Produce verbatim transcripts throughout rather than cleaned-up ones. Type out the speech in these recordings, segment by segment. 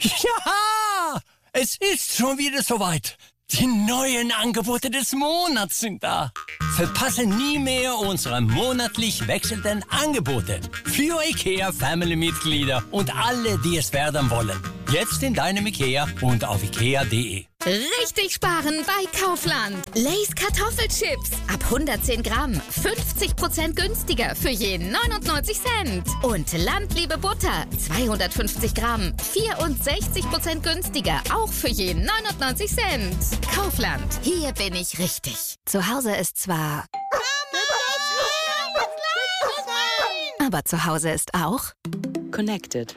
Ja, es ist schon wieder soweit. Die neuen Angebote des Monats sind da. Verpasse nie mehr unsere monatlich wechselnden Angebote für IKEA-Family-Mitglieder und alle, die es werden wollen. Jetzt in deinem IKEA und auf ikea punkt de. Richtig sparen bei Kaufland. Lay's Kartoffelchips. Ab hundertzehn Gramm. fünfzig Prozent günstiger für je neunundneunzig Cent. Und Landliebe Butter. zweihundertfünfzig Gramm. vierundsechzig Prozent günstiger. Auch für je neunundneunzig Cent. Kaufland. Hier bin ich richtig. Zu Hause ist zwar... Aber zu Hause ist auch... Connected.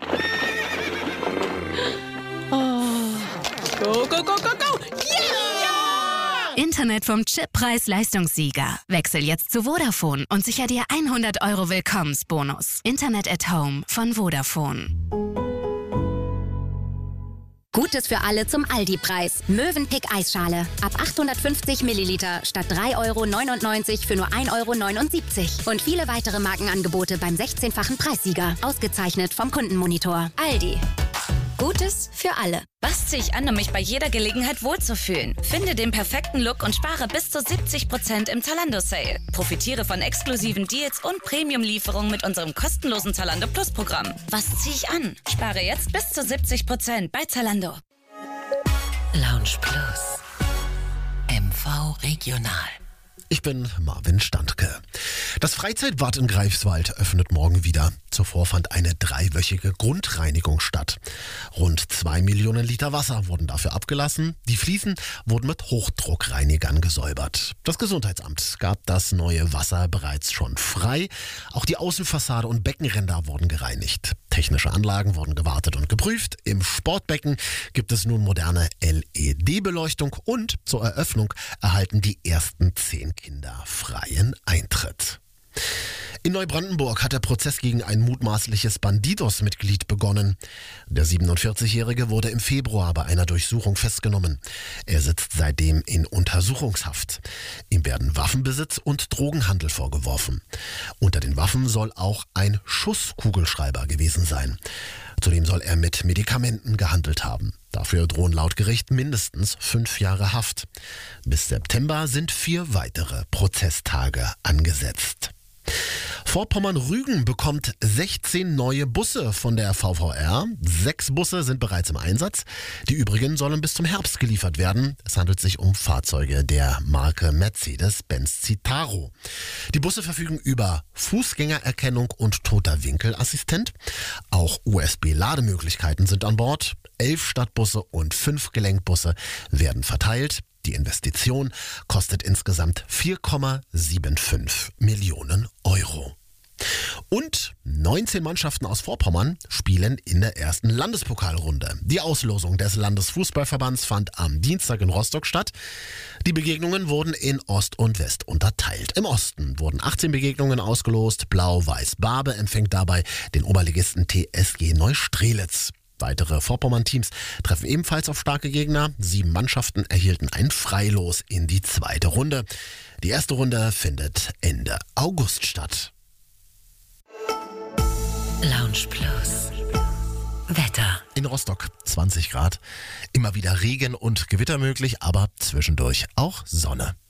Go, go, go, go, go! Yeah! Internet vom Chippreis-Leistungssieger. Wechsel jetzt zu Vodafone und sicher dir hundert Euro Willkommensbonus. Internet at Home von Vodafone. Gutes für alle zum Aldi-Preis. Mövenpick Eisschale. Ab achthundertfünfzig Milliliter statt drei Euro neunundneunzig für nur ein Euro neunundsiebzig. Und viele weitere Markenangebote beim sechzehnfachen Preissieger. Ausgezeichnet vom Kundenmonitor. Aldi. Gutes für alle. Was ziehe ich an, um mich bei jeder Gelegenheit wohlzufühlen? Finde den perfekten Look und spare bis zu siebzig Prozent im Zalando-Sale. Profitiere von exklusiven Deals und Premium-Lieferungen mit unserem kostenlosen Zalando Plus-Programm. Was ziehe ich an? Spare jetzt bis zu siebzig Prozent bei Zalando. Lounge Plus. M V Regional. Ich bin Marvin Standke. Das Freizeitbad in Greifswald öffnet morgen wieder. Zuvor fand eine dreiwöchige Grundreinigung statt. Rund zwei Millionen Liter Wasser wurden dafür abgelassen. Die Fliesen wurden mit Hochdruckreinigern gesäubert. Das Gesundheitsamt gab das neue Wasser bereits schon frei. Auch die Außenfassade und Beckenränder wurden gereinigt. Technische Anlagen wurden gewartet und geprüft. Im Sportbecken gibt es nun moderne L E D-Beleuchtung und zur Eröffnung erhalten die ersten zehn Kinder freien Eintritt. In Neubrandenburg hat der Prozess gegen ein mutmaßliches Bandidos-Mitglied begonnen. Der siebenundvierzigjährige wurde im Februar bei einer Durchsuchung festgenommen. Er sitzt seitdem in Untersuchungshaft. Ihm werden Waffenbesitz und Drogenhandel vorgeworfen. Unter den Waffen soll auch ein Schusskugelschreiber gewesen sein. Zudem soll er mit Medikamenten gehandelt haben. Dafür drohen laut Gericht mindestens fünf Jahre Haft. Bis September sind vier weitere Prozesstage angesetzt. Vorpommern-Rügen bekommt sechzehn neue Busse von der V V R. Sechs Busse sind bereits im Einsatz. Die übrigen sollen bis zum Herbst geliefert werden. Es handelt sich um Fahrzeuge der Marke Mercedes-Benz Citaro. Die Busse verfügen über Fußgängererkennung und toter Winkelassistent. Auch U S B-Lademöglichkeiten sind an Bord. Elf Stadtbusse und fünf Gelenkbusse werden verteilt. Die Investition kostet insgesamt vier Komma fünfundsiebzig Millionen Euro. Und neunzehn Mannschaften aus Vorpommern spielen in der ersten Landespokalrunde. Die Auslosung des Landesfußballverbands fand am Dienstag in Rostock statt. Die Begegnungen wurden in Ost und West unterteilt. Im Osten wurden achtzehn Begegnungen ausgelost. Blau-Weiß-Barbe empfängt dabei den Oberligisten T S G Neustrelitz. Weitere Vorpommern-Teams treffen ebenfalls auf starke Gegner. Sieben Mannschaften erhielten ein Freilos in die zweite Runde. Die erste Runde findet Ende August statt. Lounge Plus. Wetter. In Rostock zwanzig Grad. Immer wieder Regen und Gewitter möglich, aber zwischendurch auch Sonne.